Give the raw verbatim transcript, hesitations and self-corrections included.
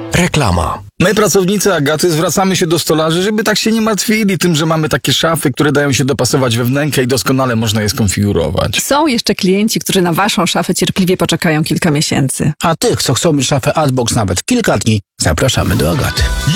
Reklama. My, pracownicy Agaty, zwracamy się do stolarzy, żeby tak się nie martwili tym, że mamy takie szafy, które dają się dopasować we wnękę i doskonale można je skonfigurować. Są jeszcze klienci, którzy na waszą szafę cierpliwie poczekają kilka miesięcy. A tych, co chcą mieć szafę Artbox nawet kilka dni, zapraszamy do Agaty.